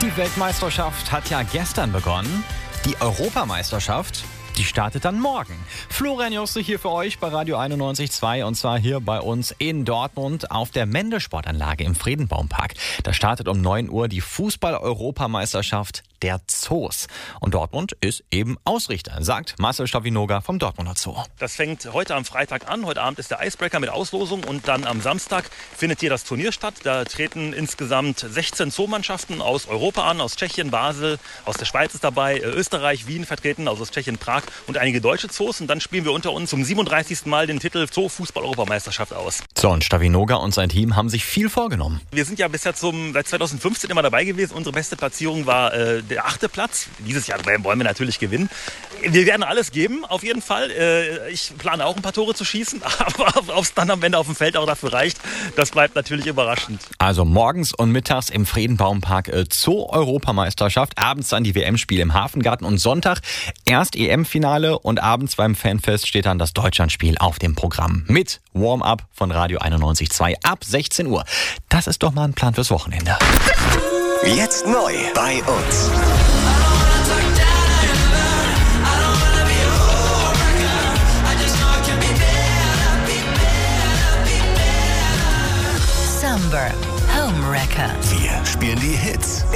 Ski-Weltmeisterschaft hat ja gestern begonnen. Die Europameisterschaft, die startet dann morgen. Florian Joste hier für euch bei Radio 91.2 und zwar hier bei uns in Dortmund auf der Mende-Sportanlage im Friedenbaumpark. Da startet um 9 Uhr die Fußball-Europameisterschaft der Zoos. Und Dortmund ist eben Ausrichter, sagt Marcel Stawinoga vom Dortmunder Zoo. Das fängt heute am Freitag an. Heute Abend ist der Icebreaker mit Auslosung und dann am Samstag findet hier das Turnier statt. Da treten insgesamt 16 Zoomannschaften aus Europa an, aus Tschechien, Basel, aus der Schweiz ist dabei, Österreich, Wien vertreten, also aus Tschechien, Prag und einige deutsche Zoos. Und dann spielen wir unter uns zum 37. Mal den Titel Zoo-Fußball-Europameisterschaft aus. So, und Stawinoga und sein Team haben sich viel vorgenommen. Wir sind ja bisher seit 2015 immer dabei gewesen. Unsere beste Platzierung war der 8. Platz. Dieses Jahr wollen wir natürlich gewinnen. Wir werden alles geben, auf jeden Fall. Ich plane auch ein paar Tore zu schießen, aber ob es dann am Ende auf dem Feld auch dafür reicht, das bleibt natürlich überraschend. Also morgens und mittags im Friedenbaumpark Zoo-Europameisterschaft, abends dann die WM-Spiele im Hafengarten und Sonntag erst EM-Finale und abends beim Fanfest steht dann das Deutschlandspiel auf dem Programm mit Warm-up von Radio 91.2 ab 16 Uhr. Das ist doch mal ein Plan fürs Wochenende. Jetzt neu bei uns. Summer Home Wrecker. Wir spielen die Hits